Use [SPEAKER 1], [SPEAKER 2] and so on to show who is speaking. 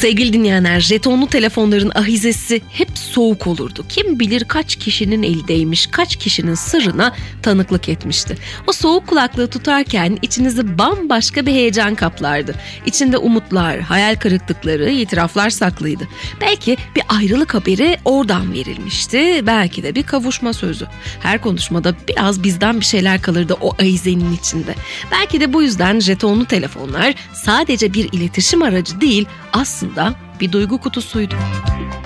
[SPEAKER 1] Sevgili dinleyenler, jetonlu telefonların ahizesi hep soğuk olurdu. Kim bilir kaç kişinin eldeymiş, kaç kişinin sırrına tanıklık etmişti. O soğuk kulaklığı tutarken içinizi bambaşka bir heyecan kaplardı. İçinde umutlar, hayal kırıklıkları, itiraflar saklıydı. Belki bir ayrılık haberi oradan verilmişti, belki de bir kavuşma sözü. Her konuşmada biraz bizden bir şeyler kalırdı o ahizenin içinde. Belki de bu yüzden jetonlu telefonlar sadece bir iletişim aracı değil, aslında bir duygu kutusuydu.